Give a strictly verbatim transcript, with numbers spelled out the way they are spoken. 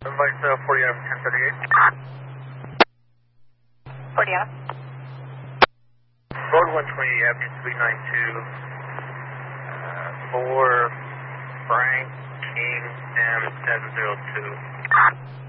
Invite uh, forty out of ten thirty-eight. forty out. Road one twenty, Avenue three ninety-two. Uh, for Frank King M seven zero two.